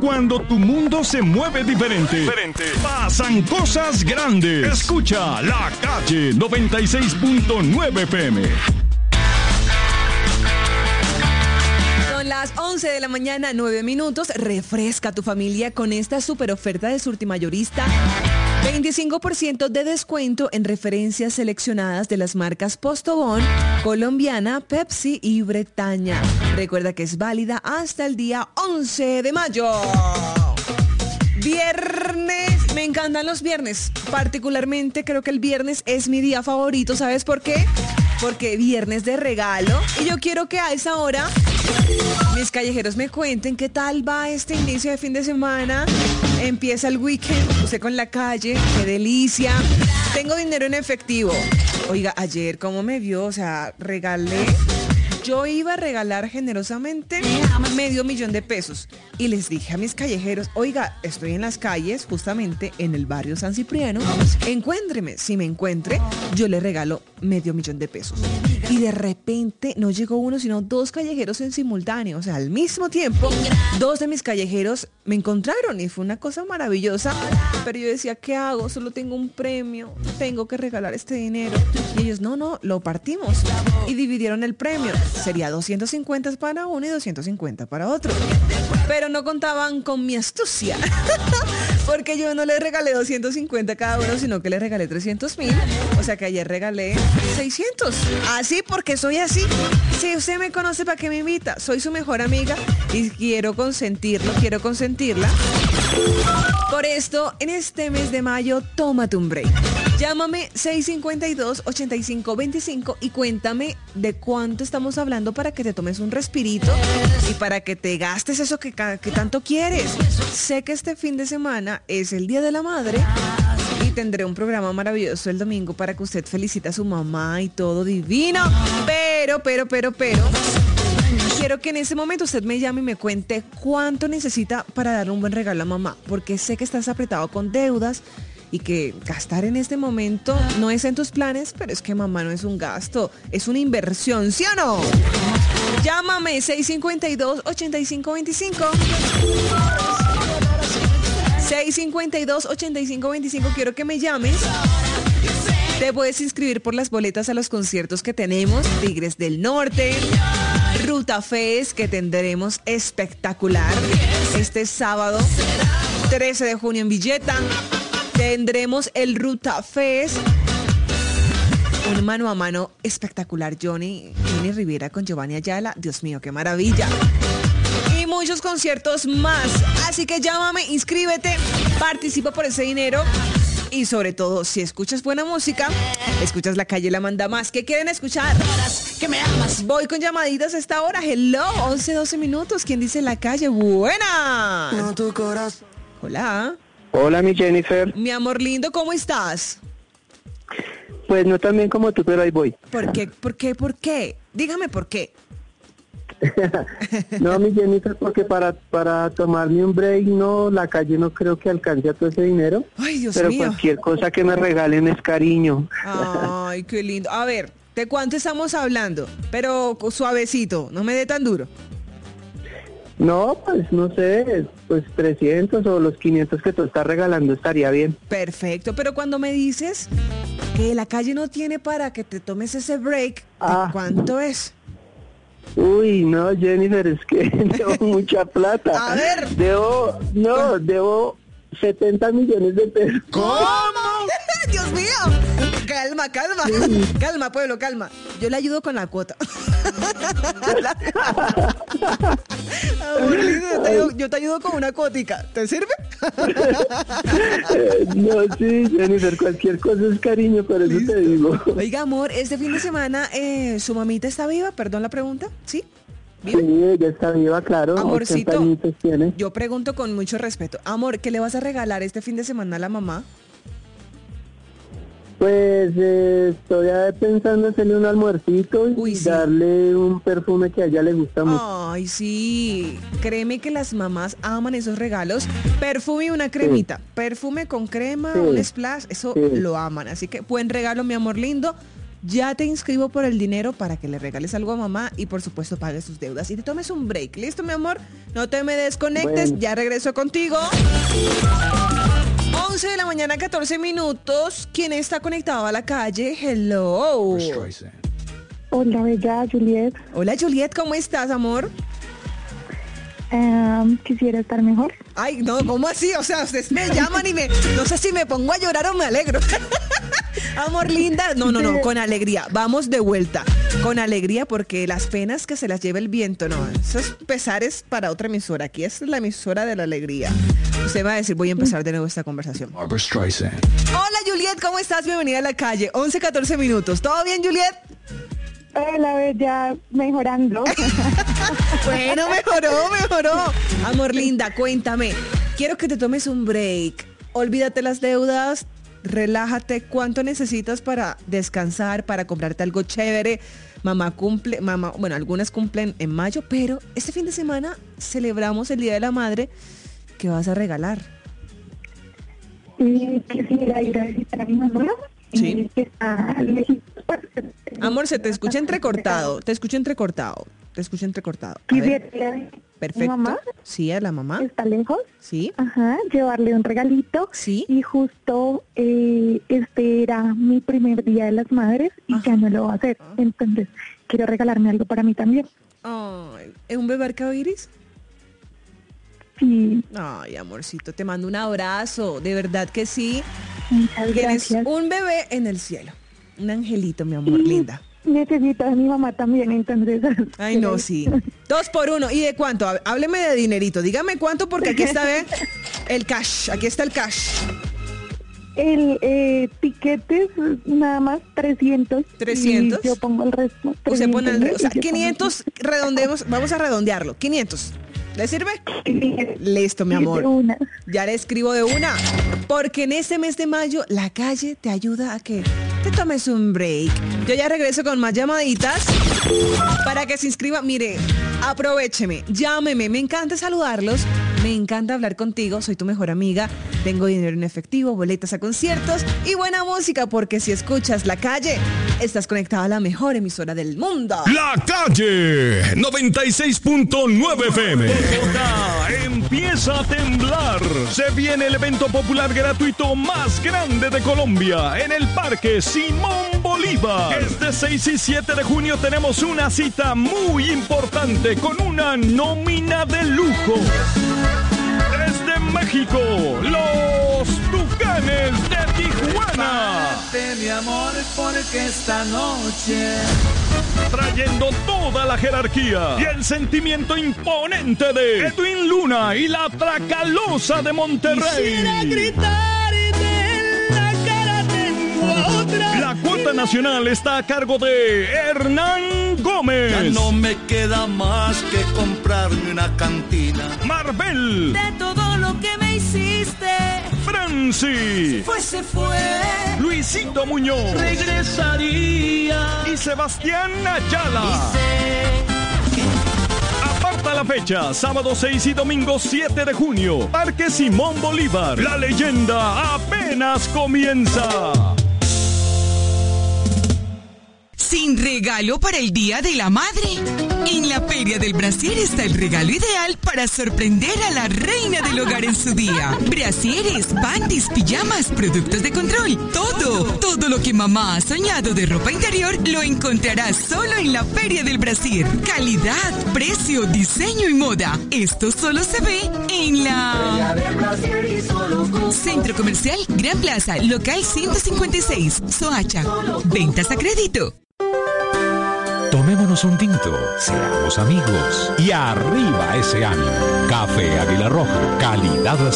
Cuando tu mundo se mueve diferente, pasan cosas grandes. Escucha La Calle 96.9 FM. Son las 11 de la mañana, 9 minutos. Refresca a tu familia con esta super oferta de Surtimayorista. 25% de descuento en referencias seleccionadas de las marcas Postobón, Colombiana, Pepsi y Bretaña. Recuerda que es válida hasta el día 11 de mayo. Viernes, me encantan los viernes. Particularmente creo que el viernes es mi día favorito. ¿Sabes por qué? Porque viernes de regalo. Y yo quiero que a esa hora mis callejeros me cuenten qué tal va este inicio de fin de semana. Empieza el weekend, usted con la calle, qué delicia. Tengo dinero en efectivo. Oiga, ayer, ¿cómo me vio? O sea, regalé. Yo iba a regalar generosamente $500,000 de pesos. Y les dije a mis callejeros, oiga, estoy en las calles, justamente en el barrio San Cipriano. Encuéntreme. Si me encuentre, yo le regalo $500,000 de pesos. Y de repente no llegó uno, sino dos callejeros en simultáneo. O sea, al mismo tiempo, dos de mis callejeros me encontraron y fue una cosa maravillosa. Pero yo decía, ¿qué hago? Solo tengo un premio, tengo que regalar este dinero. Y ellos, no, lo partimos. Y dividieron el premio. Sería 250 para uno y 250 para otro. Pero no contaban con mi astucia. Porque yo no les regalé 250 cada uno, sino que les regalé 300,000. O sea que ayer regalé 600. Así porque soy así. Si usted me conoce, ¿para qué me invita? Soy su mejor amiga y quiero consentirlo, quiero consentirla. Por esto, en este mes de mayo, tómate un break. Llámame 652-8525 y cuéntame de cuánto estamos hablando para que te tomes un respirito y para que te gastes eso que tanto quieres. Sé que este fin de semana es el Día de la Madre y tendré un programa maravilloso el domingo para que usted felicite a su mamá y todo divino. Pero, quiero que en ese momento usted me llame y me cuente cuánto necesita para darle un buen regalo a mamá, porque sé que estás apretado con deudas y que gastar en este momento no es en tus planes, pero es que mamá no es un gasto, es una inversión, ¿sí o no? Llámame 652-8525. 652-8525, quiero que me llames. Te puedes inscribir por las boletas a los conciertos que tenemos, Tigres del Norte, Ruta Fest, que tendremos espectacular este sábado 13 de junio en Villeta. Tendremos el Ruta Fest, un mano a mano espectacular, Johnny Rivera con Giovanni Ayala. Dios mío, qué maravilla. Y muchos conciertos más. Así que llámame, inscríbete, participa por ese dinero. Y sobre todo, si escuchas buena música, escuchas La Calle La Manda Más. ¿Qué quieren escuchar? Que me amas. Voy con llamaditas a esta hora. Hello, 11-12 minutos. ¿Quién dice La Calle? Buena. No, tu corazón. Hola. Hola, mi Jennifer. Mi amor lindo, ¿cómo estás? Pues no tan bien como tú, pero ahí voy. ¿Por qué? Dígame por qué. No, mi Jennifer, porque para tomarme un break, no, La Calle no creo que alcance a todo ese dinero. Ay, Dios pero mío. cualquier cosa que me regalen es cariño. Ay, qué lindo. A ver, ¿de cuánto estamos hablando? Pero suavecito, no me dé tan duro. No, pues no sé, pues 300 o los 500 que tú estás regalando estaría bien. Perfecto, pero cuando me dices que La Calle no tiene para que te tomes ese break, ¿de cuánto es? Uy, no, Jennifer, es que debo mucha plata. A ver. Debo 70 millones de pesos. ¿Cómo? Dios mío. Calma. Calma, pueblo, calma. Yo le ayudo con la cuota. Yo te ayudo con una cuotica. ¿Te sirve? No, sí, Jennifer, cualquier cosa es cariño, por eso te digo. Oiga, amor, este fin de semana, ¿su mamita está viva? Perdón la pregunta. ¿Sí? ¿Viva? Sí, ella está viva, claro. Amorcito, 80 añitos tiene. yo pregunto con mucho respeto. Amor, ¿qué le vas a regalar este fin de semana a la mamá? Pues estoy pensando hacerle un almuercito y sí. darle un perfume que a ella le gusta mucho. Ay, sí. Créeme que las mamás aman esos regalos. Perfume y una cremita. Sí. Perfume con crema, un splash, eso lo aman. Así que buen regalo, mi amor lindo. Ya te inscribo por el dinero para que le regales algo a mamá y por supuesto pagues sus deudas y te tomes un break. ¿Listo, mi amor? No te me desconectes, Bueno. ya regreso contigo. 11 de la mañana, 14 minutos. ¿Quién está conectado a la calle? Hello. Hola, bella Juliet. Hola, Juliet, ¿cómo estás, amor? Quisiera estar mejor. Ay, no, ¿cómo así? O sea, ustedes me llaman y no sé si me pongo a llorar o me alegro. Amor linda, no, con alegría. Vamos de vuelta. Con alegría porque las penas que se las lleva el viento, no. Esos pesares para otra emisora. Aquí es la emisora de la alegría. Usted va a decir, voy a empezar de nuevo esta conversación. Barbra Streisand. Hola, Juliet, ¿cómo estás? Bienvenida a la calle. 11, 14 minutos. ¿Todo bien, Juliet? Hola, bella, mejorando. Bueno, mejoró. Amor linda, cuéntame. Quiero que te tomes un break. Olvídate las deudas. Relájate. ¿Cuánto necesitas para descansar, para comprarte algo chévere? Mamá, bueno, algunas cumplen en mayo, pero este fin de semana celebramos el Día de la Madre. ¿Qué vas a regalar? Quisiera ir a visitar a mi mamá. Sí. Que está lejos. Amor, se te escucha entrecortado. A Quisiera ver, ir a mi perfecto. mamá. Sí, a la mamá. Está lejos. Sí. Ajá, llevarle un regalito. Sí. Y justo este era mi primer Día de las Madres y ya no lo va a hacer. Entonces, quiero regalarme algo para mí también. Ay, ¿es un bebé arcoíris? Sí, Ay, amorcito, te mando un abrazo. De verdad que sí. muchas Tienes gracias. un bebé en el cielo. Un angelito, mi amor, Y linda. necesito a mi mamá también, entonces. Ay, no, sí. 2 por 1. ¿Y de cuánto? Hábleme de dinerito. Dígame cuánto porque aquí está el cash. Aquí está el cash. El tiquetes, nada más 300. 300. Y yo pongo el resto. Usted pone el... 300, O sea, y yo pongo 500, redondeemos. Vamos a redondearlo. 500. ¿Le sirve? 500. Listo, mi Y de amor. una. Ya le escribo de una. Porque en este mes de mayo, la calle te ayuda a que te tomes un break. Yo ya regreso con más llamaditas para que se inscriba. Mire, aprovécheme, llámeme. Me encanta saludarlos. Me encanta hablar contigo. Soy tu mejor amiga. Tengo dinero en efectivo, boletas a conciertos y buena música. Porque si escuchas La Calle, estás conectado a la mejor emisora del mundo. La Calle 96.9 FM. Empieza a temblar. Se viene el evento popular gratuito más grande de Colombia en el Parque Simón Bolívar. Este 6 y 7 de junio tenemos una cita muy importante con una nómina de lujo. Desde México, los Tucanes de Tijuana. Mi amor, porque esta noche Trayendo toda la jerarquía y el sentimiento imponente de Edwin Luna y la Tracalosa de Monterrey. quisiera gritarte en la cara, tengo a otra. La cuota nacional está a cargo de Hernán Ya Gómez, no me queda más que comprarme una cantina. Marvel, De todo lo que me hiciste, Franci, se fue. Luisito Muñoz Regresaría. y Sebastián Ayala. Aparta la fecha, sábado 6 y domingo 7 de junio, Parque Simón Bolívar. La leyenda apenas comienza. Sin regalo para el Día de la Madre. En la Feria del Brasier está el regalo ideal para sorprender a la reina del hogar en su día. Brasieres, panties, pijamas, productos de control, todo lo que mamá ha soñado de ropa interior lo encontrarás solo en la Feria del Brasier. Calidad, precio, diseño y moda. Esto solo se ve en la Centro Comercial Gran Plaza, local 156, Soacha. Ventas a crédito. Tomémonos un tinto, seamos amigos y arriba ese ánimo. Café Águila Roja, calidad